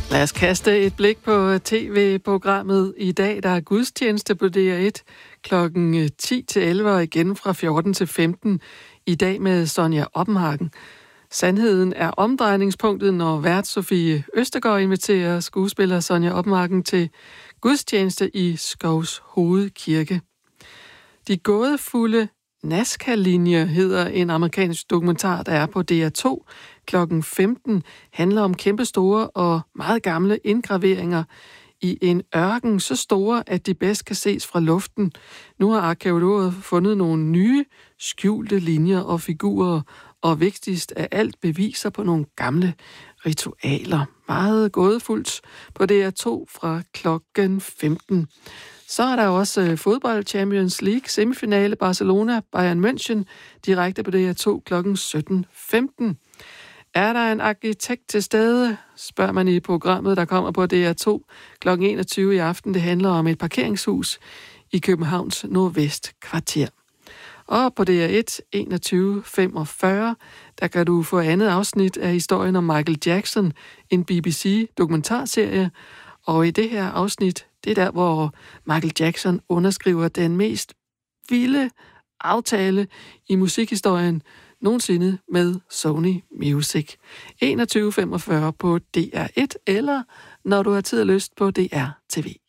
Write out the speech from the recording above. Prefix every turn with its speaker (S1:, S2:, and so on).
S1: Lad os kaste et blik på tv-programmet i dag. Der er gudstjeneste på DR1 klokken 10 til 11 og igen fra 14 til 15. I dag med Sonja Oppenhagen. Sandheden er omdrejningspunktet, når vært Sofie Østergaard inviterer skuespiller Sonja Oppenhagen til gudstjeneste i Skovs Hovedkirke. De gådefulde Nazca-linje hedder en amerikansk dokumentar, der er på DR2 klokken 15, handler om kæmpestore og meget gamle indgraveringer i en ørken, så store, at de bedst kan ses fra luften. Nu har arkæologer fundet nogle nye, skjulte linjer og figurer, og vigtigst af alt beviser på nogle gamle ritualer. Meget gådefuldt på DR2 fra klokken 15. Så er der også fodbold Champions League semifinale Barcelona-Bayern München direkte på DR2 klokken 17.15. Er der en arkitekt til stede, spørger man i programmet, der kommer på DR2 klokken 21 i aften. Det handler om et parkeringshus i Københavns Nordvestkvarter. Og på DR1 21.45, der kan du få andet afsnit af historien om Michael Jackson, en BBC-dokumentarserie. Og i det her afsnit, det er der, hvor Michael Jackson underskriver den mest vilde aftale i musikhistorien nogensinde med Sony Music. 21.45 på DR1, eller når du har tid og lyst på DR TV.